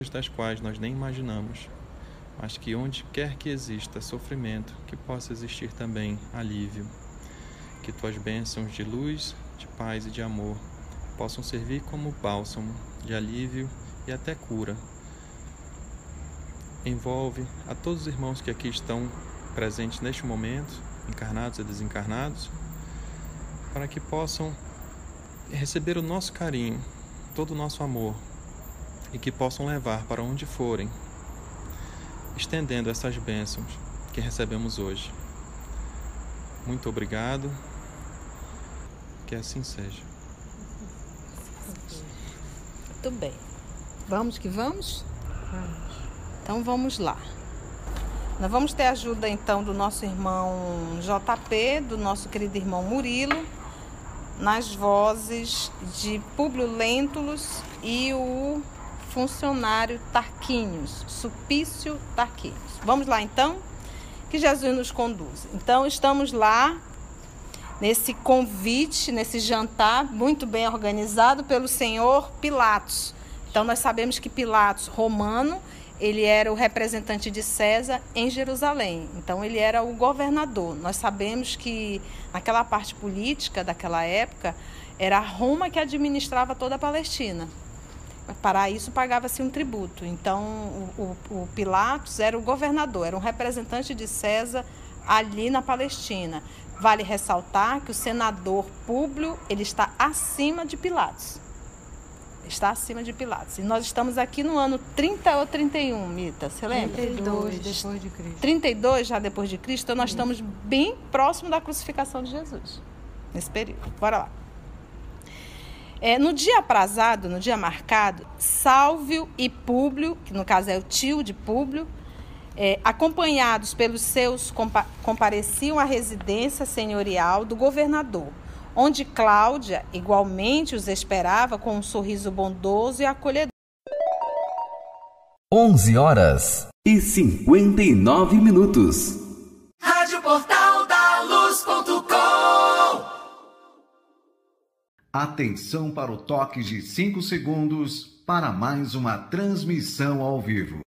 das quais nós nem imaginamos, mas que onde quer que exista sofrimento, que possa existir também alívio. Que tuas bênçãos de luz, de paz e de amor possam servir como bálsamo de alívio e até cura. Envolve a todos os irmãos que aqui estão presentes neste momento, encarnados e desencarnados, para que possam receber o nosso carinho, todo o nosso amor, e que possam levar para onde forem, estendendo essas bênçãos que recebemos hoje. Muito obrigado, que assim seja. Muito bem. Vamos que vamos? Vamos. Então vamos lá. Nós vamos ter a ajuda então do nosso irmão JP, do nosso querido irmão Murilo, nas vozes de Públio Lentulus e o funcionário Tarquínios, Sulpício Tarquínios. Vamos lá então? Que Jesus nos conduza. Então estamos lá nesse convite, nesse jantar muito bem organizado pelo senhor Pilatos. Então nós sabemos que Pilatos, romano, ele era o representante de César em Jerusalém. Então ele era o governador. Nós sabemos que naquela parte política daquela época era Roma que administrava toda a Palestina. Para isso pagava-se um tributo. Então o Pilatos era o governador, era um representante de César ali na Palestina. Vale ressaltar que o senador Públio, ele está acima de Pilatos. Está acima de Pilatos. E nós estamos aqui no ano 30 ou 31, Mita, você lembra? 32 depois de Cristo. 32 já depois de Cristo, então nós estamos bem próximo da crucificação de Jesus, nesse período. Bora lá. No dia aprazado, no dia marcado, Sálvio e Públio, que no caso é o tio de Públio, acompanhados pelos seus, compareciam à residência senhorial do governador, onde Cláudia igualmente os esperava com um sorriso bondoso e acolhedor. 11h59. Rádio Portal da Luz.com. Atenção para o toque de 5 segundos para mais uma transmissão ao vivo.